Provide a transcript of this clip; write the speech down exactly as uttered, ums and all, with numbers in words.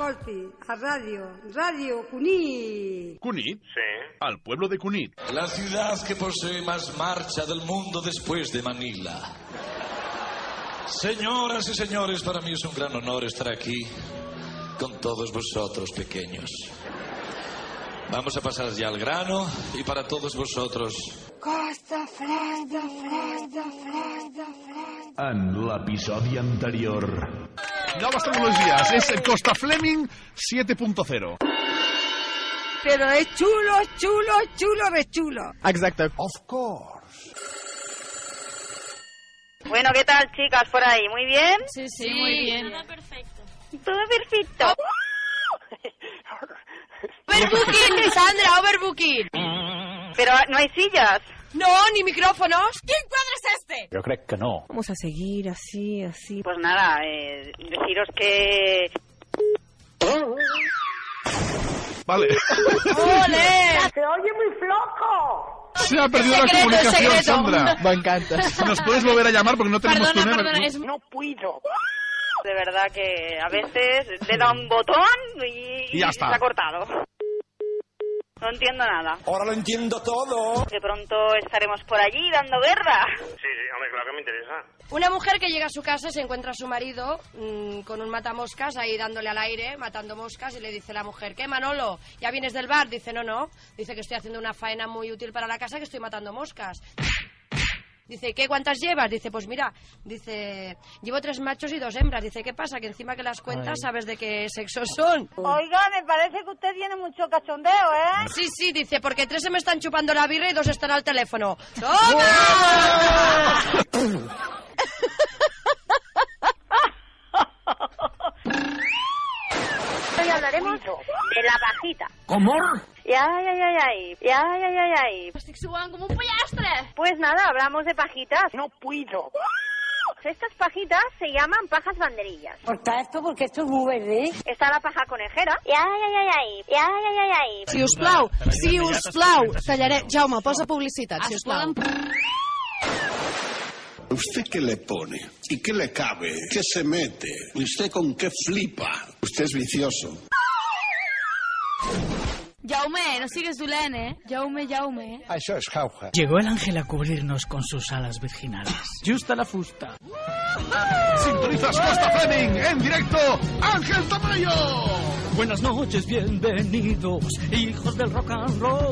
escolti, a radio, radio Cunit. ¿Cunit? Sí. Al pueblo de Cunit. La ciudad que posee más marcha del mundo después de Manila. Señoras y señores, para mí es un gran honor estar aquí con todos vosotros pequeños. Vamos a pasar ya al grano y para todos vosotros... Costa Freda, Freda, Freda, Freda. En l'episodi anterior... Noves tecnologies, és Costa Fleming siete punto cero. Pero es chulo, es chulo, es chulo, es chulo. Exacte. Of course. Bueno, ¿qué tal, chicas, por ahí? ¿Muy bien? Sí, sí, sí, muy bien. Todo perfecto. Todo perfecto. Overbooking, Sandra, overbooking. Pero no hay sillas. No, ni micrófonos. ¿Qué cuadro es este? Jo crec que no. Vamos a seguir así, así. Pues nada, eh, deciros que... Vale. ¡Ole! ¡Se oye muy flojo! Se ha perdido Secreto, la comunicación, secreto. Sandra. M'encanta. ¿Nos puedes volver a llamar? Porque no tenemos Perdona, tu número. perdona, es... No puedo. De verdad que a veces le da un botón y, Y ya está. se ha cortado. No entiendo nada. Ahora lo entiendo todo. De pronto estaremos por allí dando guerra. Sí, sí, hombre, claro que me interesa. Una mujer que llega a su casa y se encuentra a su marido mmm, con un matamoscas ahí dándole al aire, matando moscas, y le dice la mujer: ¿qué, Manolo? ¿Ya vienes del bar? Dice: no, no. Dice que estoy haciendo una faena muy útil para la casa, que estoy matando moscas. Dice: ¿qué? ¿Cuántas llevas? Dice: pues mira, dice, llevo tres machos y dos hembras. Dice: ¿qué pasa? Que encima que las cuentas sabes de qué sexo son. Oiga, me parece que usted tiene mucho cachondeo, ¿eh? Sí, sí, dice, porque tres se me están chupando la birra y dos están al teléfono. ¡Toma! Hoy hablaremos de la pajita. Com? Ya, ya, ya, ya, ya, ya, ya, ya. Estic suant com un pollastre. Pues nada, hablamos de pajitas. No puedo. Estas pajitas se llaman pajas banderillas. Corta esto porque esto es muy verde. Está la paja conejera. Ya, ya, ya, ya, ya, ya, ya, ya. Si us plau, si us plau, tallaré... Jaume, posa publicitat, si us plau. ¿Usted qué le pone? ¿Y qué le cabe? ¿Qué se mete? ¿Y usted con qué flipa? Usted es vicioso. Jaume, no sigues dolent, eh? Jaume, Jaume. Això és jauja. Llegó el ángel a cubrirnos con sus alas virginales. Justa la fusta. Sintonizas Costa Fleming en directo, Ángel Tamayo. Buenas noches, bienvenidos, hijos del rock and roll.